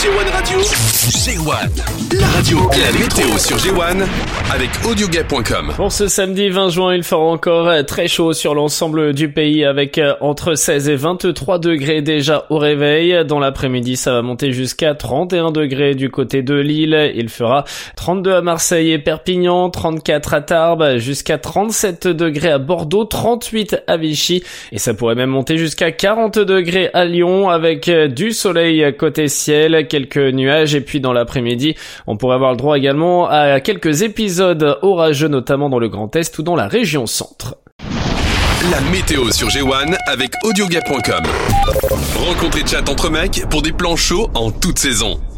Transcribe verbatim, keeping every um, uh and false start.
G one Radio. G one, la radio et la météo sur G one avec audiogay point com. Pour ce samedi vingt juin, il fera encore très chaud sur l'ensemble du pays avec entre seize et vingt-trois degrés déjà au réveil. Dans l'après-midi, ça va monter jusqu'à trente et un degrés du côté de Lille. Il fera trente-deux à Marseille et Perpignan, trente-quatre à Tarbes, jusqu'à trente-sept degrés à Bordeaux, trente-huit à Vichy et ça pourrait même monter jusqu'à quarante degrés à Lyon avec du soleil côté ciel, quelques nuages et puis dans l'après-midi, on pourrait avoir le droit également à quelques épisodes orageux, notamment dans le Grand Est ou dans la région centre. La météo sur G one avec audiogay point com. Rencontre et chat entre mecs pour des plans chauds en toute saison.